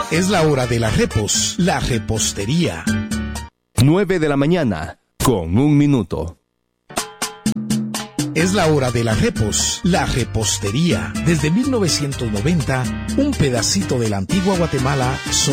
Es la hora de la repos, la repostería. 9 de la mañana, con 1 minuto. Es la hora de la repos, la repostería. Desde 1990, un pedacito de la antigua Guatemala